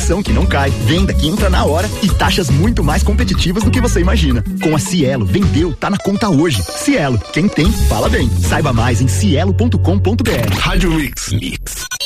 inflação que não cai, venda que entra na hora e taxas muito mais competitivas do que você imagina. Com a Cielo, vendeu, tá na conta hoje. Cielo, quem tem, fala bem. Saiba mais em cielo.com.br. Rádio Mix.